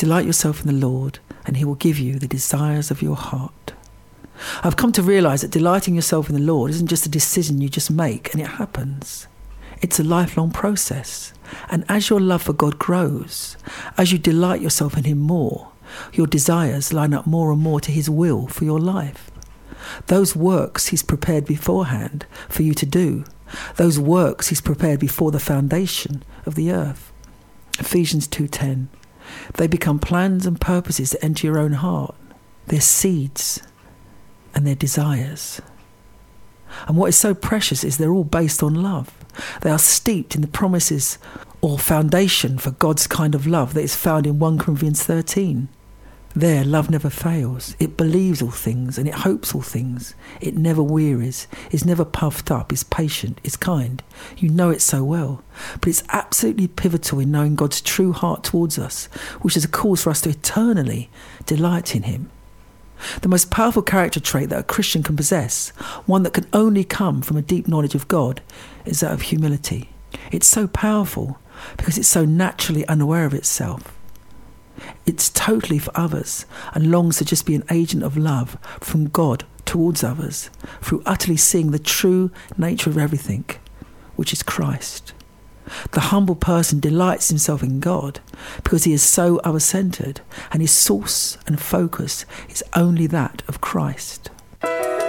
Delight yourself in the Lord, and he will give you the desires of your heart. I've come to realise that delighting yourself in the Lord isn't just a decision you just make and it happens. It's a lifelong process. And as your love for God grows, as you delight yourself in him more, your desires line up more and more to his will for your life. Those works he's prepared beforehand for you to do. Those works he's prepared before the foundation of the earth. Ephesians 2:10. They become plans and purposes that enter your own heart. They're seeds and they're desires. And what is so precious is they're all based on love. They are steeped in the promises or foundation for God's kind of love that is found in 1 Corinthians 13. There, love never fails. It believes all things and it hopes all things. It never wearies, is never puffed up, is patient, is kind. You know it so well. But it's absolutely pivotal in knowing God's true heart towards us, which is a cause for us to eternally delight in him. The most powerful character trait that a Christian can possess, one that can only come from a deep knowledge of God, is that of humility. It's so powerful because it's so naturally unaware of itself. It's totally for others and longs to just be an agent of love from God towards others through utterly seeing the true nature of everything, which is Christ. The humble person delights himself in God because he is so other-centred and his source and focus is only that of Christ.